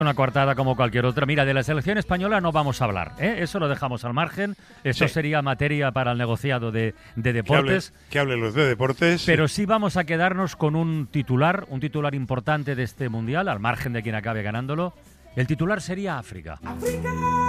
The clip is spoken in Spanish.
Una coartada como cualquier otra. Mira, de la selección española no vamos a hablar, ¿eh? Eso lo dejamos al margen. Eso sería materia para el negociado de deportes. Que hable los de deportes. Pero sí vamos a quedarnos con un titular importante de este Mundial, al margen de quien acabe ganándolo. El titular sería África.